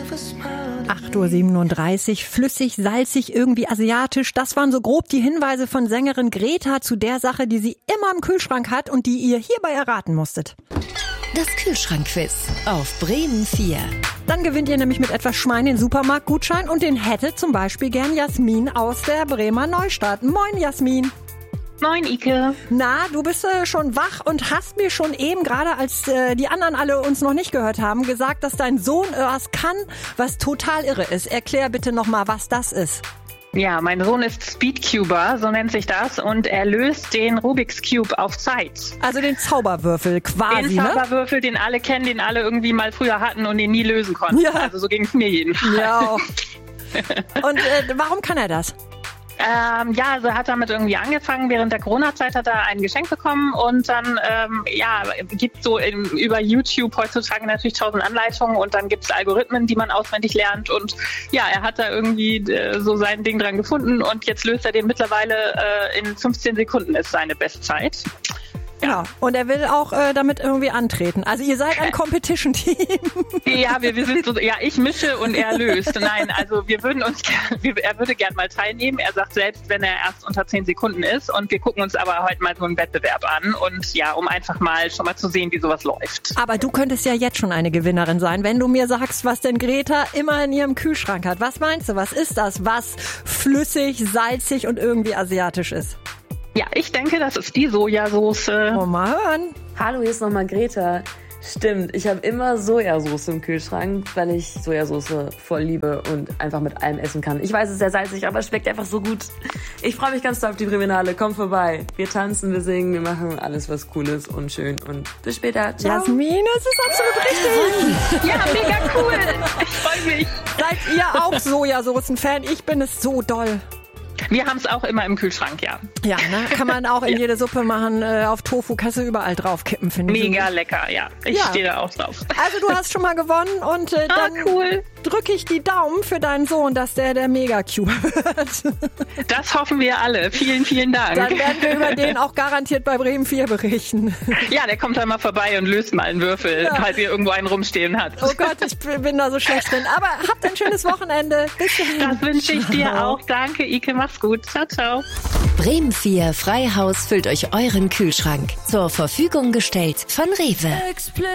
8:37 Uhr, flüssig, salzig, irgendwie asiatisch. Das waren so grob die Hinweise von Sängerin Greta zu der Sache, die sie immer im Kühlschrank hat und die ihr hierbei erraten musstet. Das Kühlschrankquiz auf Bremen 4. Dann gewinnt ihr nämlich mit etwas Schwein den Supermarktgutschein und den hätte zum Beispiel gern Jasmin aus der Bremer Neustadt. Moin Jasmin. Moin Ike. Na, du bist schon wach und hast mir schon eben, gerade als die anderen alle uns noch nicht gehört haben, gesagt, dass dein Sohn was kann, was total irre ist. Erklär bitte nochmal, was das ist. Ja, mein Sohn ist Speedcuber, so nennt sich das, und er löst den Rubik's Cube auf Zeit. Also den Zauberwürfel quasi, den Zauberwürfel, den alle kennen, den alle irgendwie mal früher hatten und den nie lösen konnten. Ja. Also so ging es mir jedenfalls. Ja auch. Und warum kann er das? Also er hat damit irgendwie angefangen. Während der Corona-Zeit hat er ein Geschenk bekommen und dann, gibt so über YouTube heutzutage natürlich 1000 Anleitungen und dann gibt es Algorithmen, die man auswendig lernt und ja, er hat da irgendwie so sein Ding dran gefunden und jetzt löst er den mittlerweile in 15 Sekunden ist seine Bestzeit. Ja, und er will auch damit irgendwie antreten. Also ihr seid ein Competition-Team. Ja, wir sind so, ja, ich mische und er löst. Nein, also er würde gern mal teilnehmen. Er sagt selbst, wenn er erst unter 10 Sekunden ist und wir gucken uns aber heute mal so einen Wettbewerb an und ja, um einfach mal schon mal zu sehen, wie sowas läuft. Aber du könntest ja jetzt schon eine Gewinnerin sein, wenn du mir sagst, was denn Greta immer in ihrem Kühlschrank hat. Was meinst du, was ist das, was flüssig, salzig und irgendwie asiatisch ist? Ja, ich denke, das ist die Sojasauce. Mal hören. Hallo, hier ist nochmal Greta. Stimmt, ich habe immer Sojasauce im Kühlschrank, weil ich Sojasauce voll liebe und einfach mit allem essen kann. Ich weiß, es ist sehr salzig, aber es schmeckt einfach so gut. Ich freue mich ganz doll auf die Breminale. Komm vorbei. Wir tanzen, wir singen, wir machen alles, was cool ist und schön. Und bis später. Ciao. Jasmin, es ist absolut richtig. Ja, mega cool. Ich freue mich. Seid ihr auch Sojasaucen-Fan? Ich bin es so doll. Wir haben es auch immer im Kühlschrank, ja. Ja, ne? Kann man auch in jede Suppe machen, auf Tofu, kannst du überall draufkippen, finde ich. Mega lecker, ja. Ich stehe da auch drauf. Also du hast schon mal gewonnen und dann cool. Drücke ich die Daumen für deinen Sohn, dass der Mega-Cube wird. Das hoffen wir alle. Vielen, vielen Dank. Dann werden wir über den auch garantiert bei Bremen 4 berichten. Ja, der kommt dann mal vorbei und löst mal einen Würfel, falls ihr irgendwo einen rumstehen habt. Oh Gott, ich bin da so schlecht drin. Aber habt ein schönes Wochenende. Bis dahin. Das wünsche ich dir auch. Danke, Ike. Mach's gut. Ciao, ciao. Bremen 4 Freihaus füllt euch euren Kühlschrank. Zur Verfügung gestellt von Rewe.